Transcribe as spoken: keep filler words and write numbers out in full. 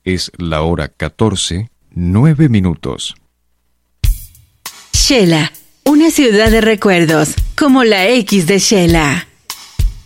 Es la hora catorce, nueve minutos. Shela, una ciudad de recuerdos, como la X de Shela.